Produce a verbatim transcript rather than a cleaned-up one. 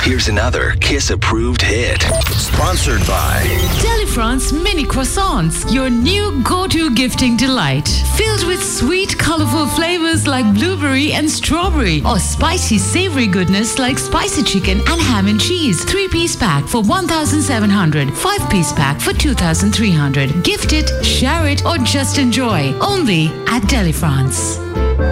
Here's another Kiss-approved hit. Sponsored by Delifrance Mini Croissants, your new go-to gifting delight. Filled with sweet, colorful flavors like blueberry and strawberry, or spicy, savory goodness like spicy chicken and ham and cheese. Three-piece pack for one thousand seven hundred dollars. Five-piece pack for two thousand three hundred dollars. Gift it, share it, or just enjoy. Only at Delifrance.